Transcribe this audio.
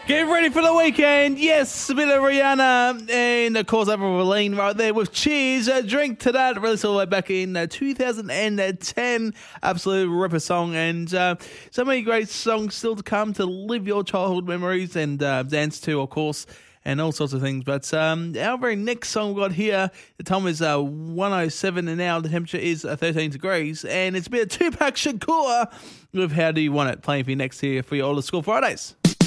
Get ready for the weekend. Yes, a bit of Rihanna and, of course, Avril Lavigne right there with Cheers. Drink to That, released all the way back in 2010. Absolute ripper song. And so many great songs still to come to live your childhood memories and dance to, of course, and all sorts of things. But our very next song we got here, the time is 1:07 and now the temperature is 13 degrees. And it's a bit of Tupac Shakur with How Do You Want It, playing for you next here for your Old School Fridays.